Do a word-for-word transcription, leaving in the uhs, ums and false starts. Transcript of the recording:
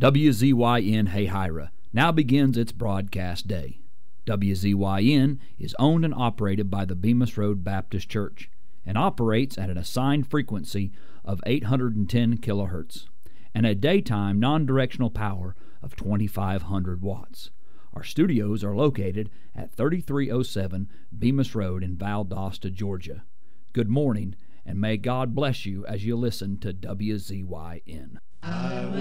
W Z Y N Hayhira now begins its broadcast day. W Z Y N is owned and operated by the Bemis Road Baptist Church and operates at an assigned frequency of eight hundred ten kilohertz and a daytime non-directional power of twenty-five hundred watts. Our studios are located at thirty-three oh seven Bemis Road in Valdosta, Georgia. Good morning, and may God bless you as you listen to W Z Y N. I will